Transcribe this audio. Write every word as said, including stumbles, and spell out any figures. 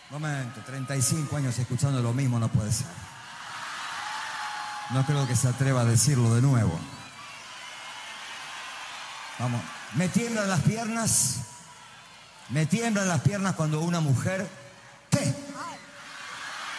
Momento, treinta y cinco años escuchando lo mismo no puede ser. No creo que se atreva a decirlo de nuevo. Vamos. Me tiemblan las piernas. Me tiemblan las piernas cuando una mujer